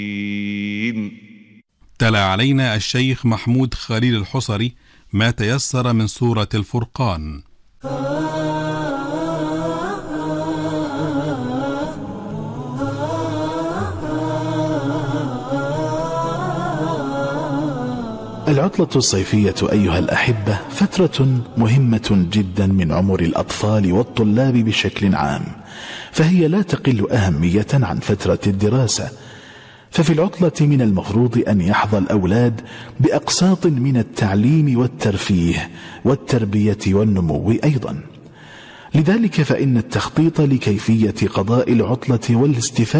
تلا علينا الشيخ محمود خليل الحصري ما تيسر من سورة الفرقان. العطلة الصيفية أيها الأحبة فترة مهمة جدا من عمر الأطفال والطلاب بشكل عام، فهي لا تقل أهمية عن فترة الدراسة. ففي العطلة من المفروض أن يحظى الأولاد بأقساط من التعليم والترفيه والتربية والنمو أيضا. لذلك فإن التخطيط لكيفية قضاء العطلة والاستفادة